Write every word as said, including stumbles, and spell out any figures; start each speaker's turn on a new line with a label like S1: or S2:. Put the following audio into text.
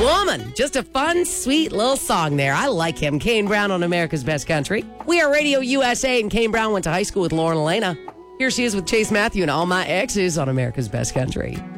S1: Woman. Just a fun, sweet little song there. I like him. Kane Brown on America's Best Country. We are Radio U S A, and Kane Brown went to high school with Lauren Elena. Here she is with Chase Matthew and All My Exes on America's Best Country.